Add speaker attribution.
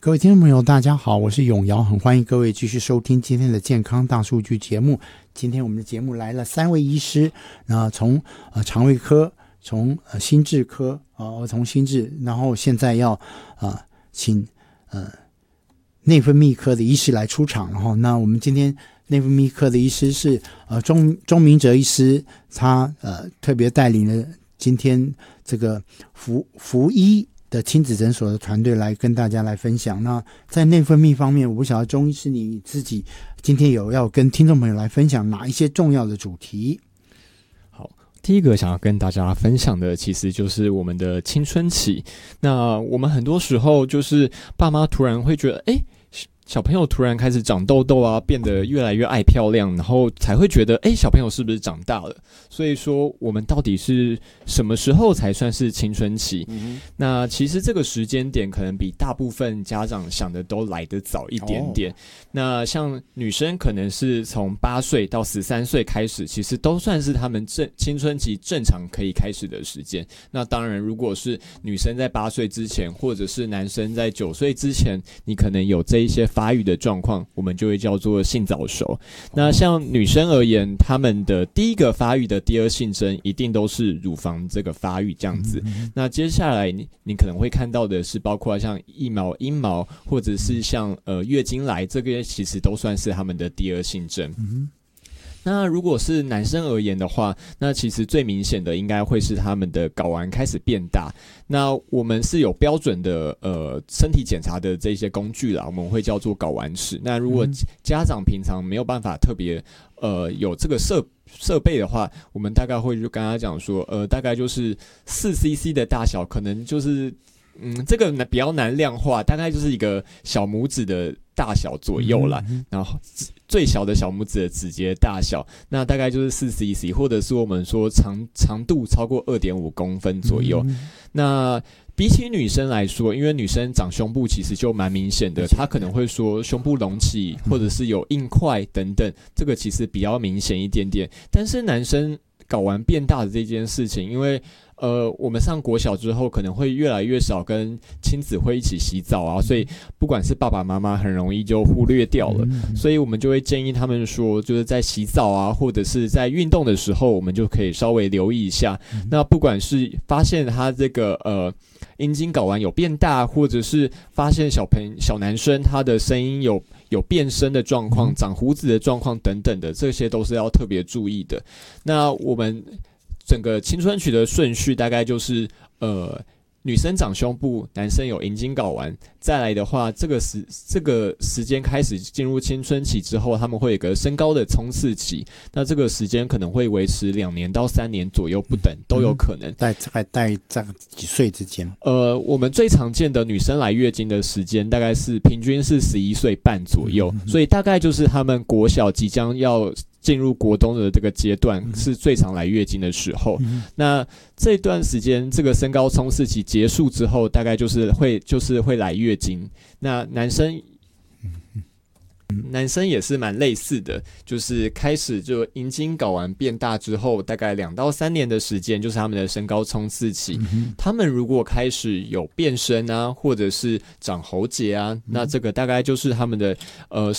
Speaker 1: 各位听众朋友大家好，我是永尧，很欢迎各位继续收听今天的健康大数据节目。今天我们的节目来了3位医师，从肠胃科，从心智科，从心智，然后现在要请内分泌科的医师来出场。然后那我们今天内分泌科的医师是钟明哲医师，他特别带领了今天这个福医的亲子诊所的团队来跟大家来分享。那在内分泌方面，我不晓得钟医师你自己今天有要跟听众朋友来分享哪一些重要的主题？
Speaker 2: 好，第一个想要跟大家分享的其实就是我们的青春期。那我们很多时候就是爸妈突然会觉得小朋友突然开始长痘痘啊，变得越来越爱漂亮，然后才会觉得小朋友是不是长大了。所以说我们到底是什么时候才算是青春期？那其实这个时间点可能比大部分家长想的都来得早一点点。那像女生可能是从8岁到13岁开始，其实都算是他们青春期正常可以开始的时间。那当然如果是女生在8岁之前，或者是男生在9岁之前，你可能有这一些发育的状况，我们就会叫做性早熟。那像女生而言，她们的第一个发育的第二性征一定都是乳房这个发育这样子。那接下来你可能会看到的是包括像腋毛、阴毛，或者是像月经来，这个其实都算是他们的第二性征。那如果是男生而言的话，那其实最明显的应该会是他们的睾丸开始变大。那我们是有标准的身体检查的这些工具啦，我们会叫做睾丸尺。那如果家长平常没有办法特别有这个设备的话，我们大概会就跟他讲说大概就是4cc 的大小，可能就是这个比较难量化，大概就是一个小拇指的大小左右啦。然后最小的小拇指的指节大小，那大概就是 4cc， 或者是我们说长度超过 2.5 公分左右。那比起女生来说，因为女生长胸部其实就蛮明显的，她可能会说胸部隆起，或者是有硬块等等，这个其实比较明显一点点。但是男生睾丸变大的这件事情，因为我们上国小之后可能会越来越少跟亲子会一起洗澡啊，所以不管是爸爸妈妈很容易就忽略掉了。所以我们就会建议他们说，就是在洗澡啊，或者是在运动的时候，我们就可以稍微留意一下。那不管是发现他这个阴茎睾丸有变大，或者是发现小男生他的声音有变声的状况、长胡子的状况等等的，这些都是要特别注意的。那我们整个青春期的顺序大概就是女生长胸部，男生有阴茎睾丸。再来的话，这个时间开始进入青春期之后，他们会有一个身高的冲刺期。那这个时间可能会维持2年到3年左右不等，都有可能。
Speaker 1: 大概几岁之间？
Speaker 2: 我们最常见的女生来月经的时间大概是平均是11岁半左右，所以大概就是他们国小即将要进入国中的这个阶段是最常来月经的时候。那这段时间这个身高冲刺期结束之后，大概就是会来月经。那男生也是蛮类似的，就是开始就阴茎睾丸变大之后，大概2到3年的时间就是他们的身高冲刺期。他们如果开始有变声啊，或者是长喉结啊，那这个大概就是他们的